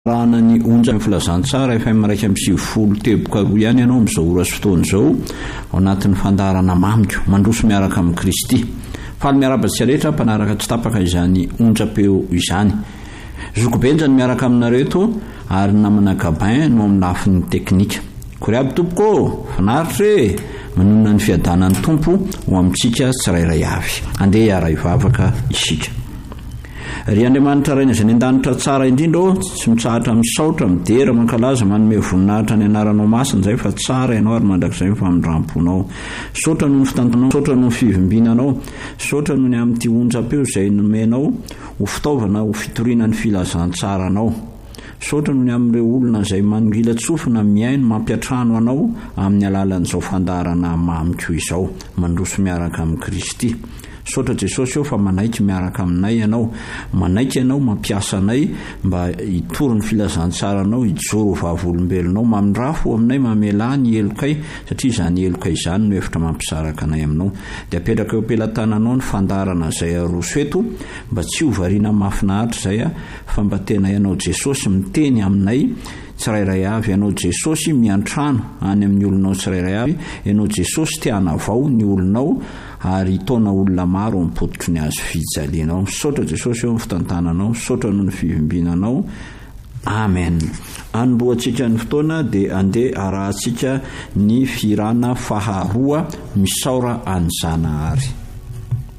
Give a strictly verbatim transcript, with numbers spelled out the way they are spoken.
Rana ny onja filazantsara efa miraika amin'ny sivifolo teboka roa ihany ianao amin'izao ora sy fotoana izao ao anatin'ny fandaharana mamiko mandroso miaraka amin'ny Kristy. Faly miarabatsika rehetra mpanaraka tsy tapaka izany onjam-peo izany. Zoko Benjany miaraka aminareo eto ary namana Gabin no amin'ny lafin'ny teknika. Kory aby tompoko, finaritra e, manonona ny fiadanan'ny tompo ho amintsika tsirairay avy. Andeha hiara hivavaka isika. Ry Andriamanitra raina izay an-danitra tsara indrindra, tsy mitsahatra misaotra midera mankalaza manome voninahitra ny anaranao masina zay fa tsara ianao ary mandrakizay ny famindramponao. Saotra noho ny fitantanao, saotra noho ny fivimbinanao, saotra noho ny amin'ity onjam-peo izay nomenao ho fitaovana ho fitoriana ny filazantsaranao. Saotra noho ny amin'ireo olona izay mangila tsofina miaino mampiatrano anao amin'ny alalan'izao fandaharana mamiko izao, mandroso miaraka amin'ny Kristy. Saotra Jesosy eo fa manaiky miaraka aminay ianao, manaiky ianao mampiasa anay mba hitoro ny filazantsaranao, hijoro vavolombelonao, mamindrafo aminay mamela ny elokay satria izany elokay izany no hevitra mampisaraka anay aminao. Dia apetraka eo am-pelatananao ny fandarana izay aroso eto mba tsy ho variana mafinahitra izay a, fa mba tena ianao Jesosy miteny aminay tsirairay avy, ianao Jesosy miantrano any amin'ny olonao tsirairay avy, ianao Jesosy tiana avao ny olonao ary taona olona maro mipototry ny azo fijalianao. Saotra Jesosy eo amin'ny fitantananao, saotra noho ny fivimbinanao. Amen. Anomboantsika ny fotoana dia andeha arahantsika ny firana faharoa misaora any Zanahary.